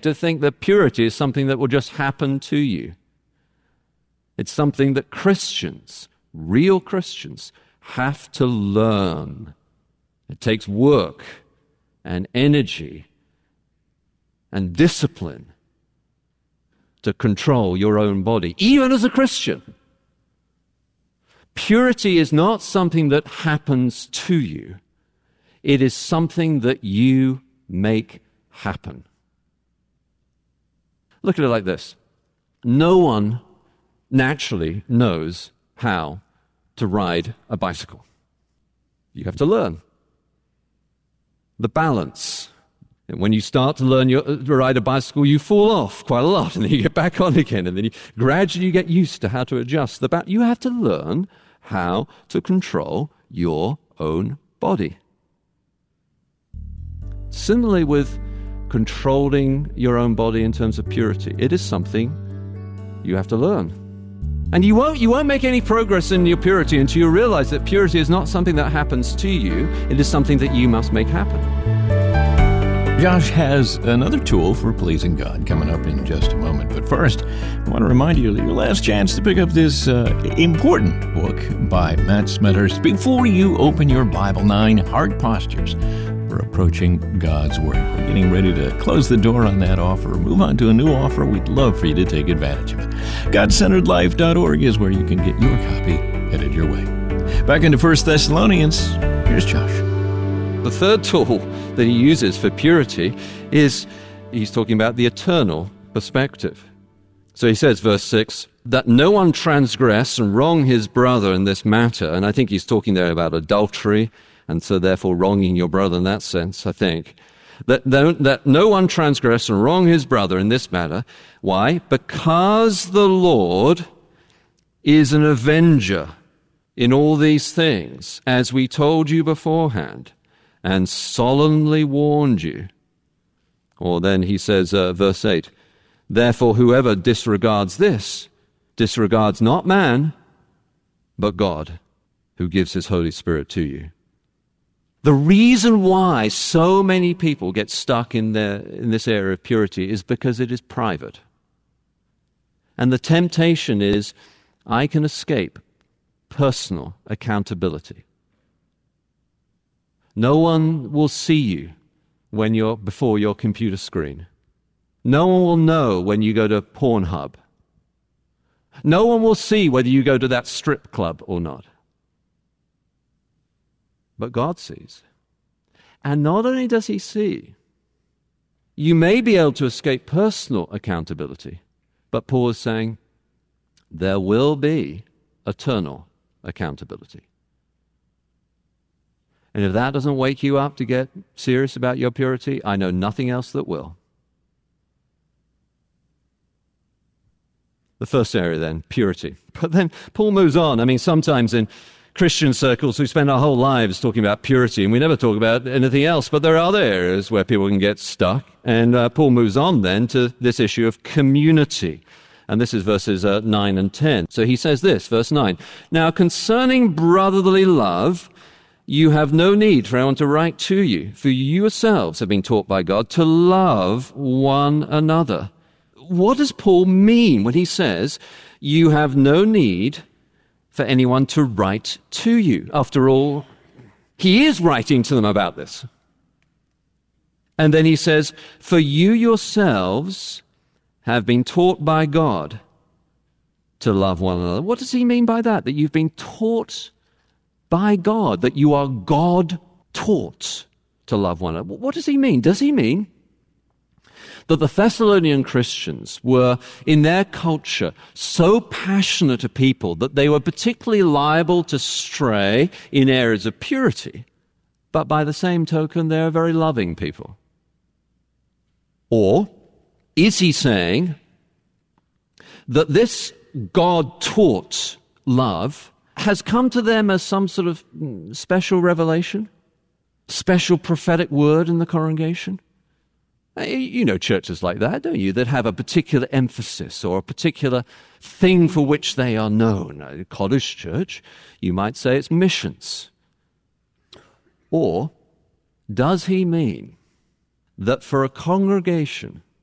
to think that purity is something that will just happen to you. It's something that Christians, real Christians, have to learn. It takes work and energy and discipline to control your own body, even as a Christian. Purity is not something that happens to you. It is something that you make happen. Look at it like this. No one naturally knows how to ride a bicycle. You have to learn. The balance. And when you start to learn to ride a bicycle, you fall off quite a lot, and then you get back on again, and then you gradually get used to how to adjust the balance. You have to learn how to control your own body. Similarly with controlling your own body in terms of purity, it is something you have to learn. And you won't make any progress in your purity until you realize that purity is not something that happens to you. It is something that you must make happen. Josh has another tool for pleasing God coming up in just a moment. But first, I want to remind you of your last chance to pick up this important book by Matt Smethurst before you open your Bible, 9 Heart Postures for Approaching God's Word. We're getting ready to close the door on that offer, move on to a new offer. We'd love for you to take advantage of it. GodCenteredLife.org is where you can get your copy headed your way. Back into 1 Thessalonians, here's Josh. The third tool that he uses for purity is, he's talking about the eternal perspective. So he says, verse 6, that no one transgress and wrong his brother in this matter. And I think he's talking there about adultery, and so therefore wronging your brother in that sense, I think. That no one transgress and wrong his brother in this matter. Why? Because the Lord is an avenger in all these things, as we told you beforehand, and solemnly warned you. Or then he says, verse 8, therefore whoever disregards this, disregards not man, but God, who gives his Holy Spirit to you. The reason why so many people get stuck in this area of purity is because it is private. And the temptation is, I can escape personal accountability. No one will see you when you're before your computer screen. No one will know when you go to Pornhub. No one will see whether you go to that strip club or not. But God sees. And not only does he see, you may be able to escape personal accountability, but Paul is saying there will be eternal accountability. And if that doesn't wake you up to get serious about your purity, I know nothing else that will. The first area then, purity. But then Paul moves on. I mean, sometimes in Christian circles we spend our whole lives talking about purity and we never talk about anything else, but there are other areas where people can get stuck. And Paul moves on then to this issue of community. And this is verses 9 and 10. So he says this, verse 9, now concerning brotherly love, you have no need for anyone to write to you, for you yourselves have been taught by God to love one another. What does Paul mean when he says you have no need for anyone to write to you? After all, he is writing to them about this. And then he says, for you yourselves have been taught by God to love one another. What does he mean by that? That you've been taught by God, that you are God-taught to love one another. What does he mean? Does he mean that the Thessalonian Christians were, in their culture, so passionate a people that they were particularly liable to stray in areas of purity, but by the same token, they're a very loving people? Or is he saying that this God-taught love has come to them as some sort of special revelation, special prophetic word in the congregation? You know churches like that, don't you, that have a particular emphasis or a particular thing for which they are known. A Cottage Church, you might say it's missions. Or does he mean that for a congregation